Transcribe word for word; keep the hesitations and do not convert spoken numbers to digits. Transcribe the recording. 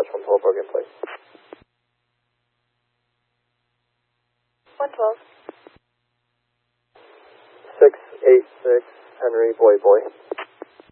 from Hoboken, please. one twelve. six eight six, Henry, boy, boy.